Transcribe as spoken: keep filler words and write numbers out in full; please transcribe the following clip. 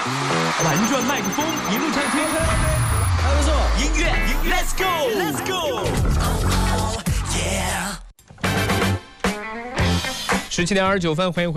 玩转麦克风，一路畅听。 还不错， 音乐音乐 ，Let's go，Let's go。十七点二十九分，欢迎回。